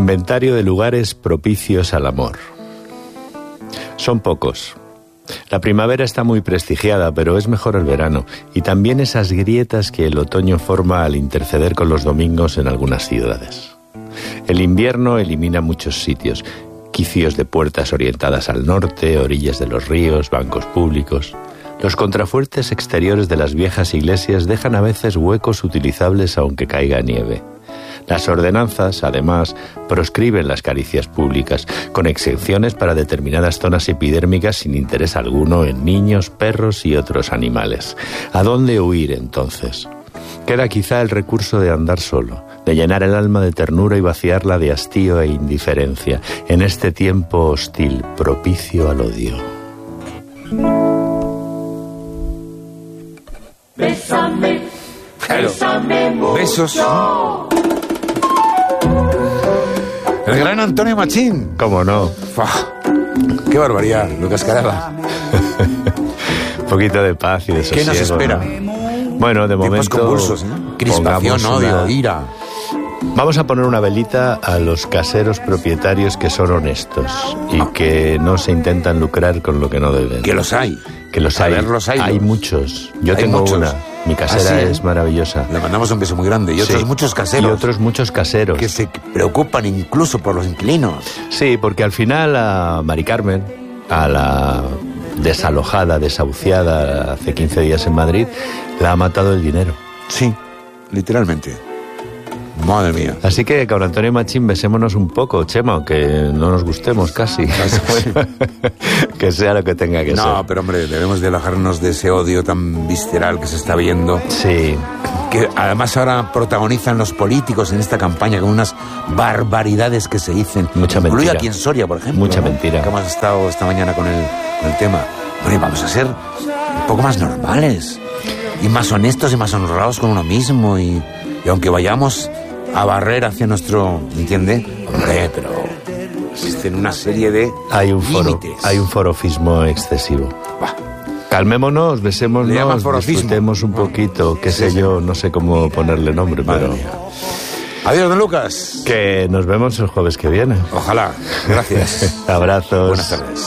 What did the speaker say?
Inventario de lugares propicios al amor. Son pocos. La primavera está muy prestigiada, pero es mejor el verano, y también esas grietas que el otoño forma al interceder con los domingos en algunas ciudades. El invierno elimina muchos sitios, quicios de puertas orientadas al norte, orillas de los ríos, bancos públicos. Los contrafuertes exteriores de las viejas iglesias dejan a veces huecos utilizables aunque caiga nieve. Las ordenanzas, además, proscriben las caricias públicas, con exenciones para determinadas zonas epidérmicas sin interés alguno en niños, perros y otros animales. ¿A dónde huir, entonces? Queda quizá el recurso de andar solo, de llenar el alma de ternura y vaciarla de hastío e indiferencia, en este tiempo hostil, propicio al odio. Bésame, bésame mucho. Besos. El gran Antonio Machín. ¿Cómo no? ¡Qué barbaridad, Lucas Caraba! Un poquito de paz y de sosiego. ¿Qué nos espera? ¿No? Bueno, de tiempos momento... convulsos, ¿eh? Crispación, odio, ira. Vamos a poner una velita a los caseros propietarios que son honestos y que no se intentan lucrar con lo que no deben. Que los hay. Que los hay. Hay muchos. Yo tengo muchos. una. Mi casera es maravillosa. Le mandamos un beso muy grande. Y otros muchos caseros. Y otros muchos caseros. Que se preocupan incluso por los inquilinos. Sí, porque al final a Mari Carmen, a la desalojada, desahuciada hace 15 días en Madrid, la ha matado el dinero. Sí, literalmente. Madre mía. Así que con Antonio Machín besémonos un poco, Chema, aunque no nos gustemos casi. Que sea lo que tenga que ser. No, pero hombre, debemos de alejarnos de ese odio tan visceral que se está viendo. Sí. Que además ahora protagonizan los políticos en esta campaña con unas barbaridades que se dicen. Mucha mentira. Incluida aquí en Soria, por ejemplo. Mucha ¿no? mentira. Que hemos estado esta mañana con el tema. Bueno, y vamos a ser un poco más normales. Y más honestos y más honrados con uno mismo. Y aunque vayamos a barrer hacia nuestro... ¿Entiende? Hombre, pero existen una serie de límites. Hay un forofismo excesivo. Bah. Calmémonos, besémonos, disfrutemos un poquito, qué sé yo, no sé cómo ponerle nombre, pero... Adiós, don Lucas. Que nos vemos el jueves que viene. Ojalá. Gracias. Abrazos. Buenas tardes.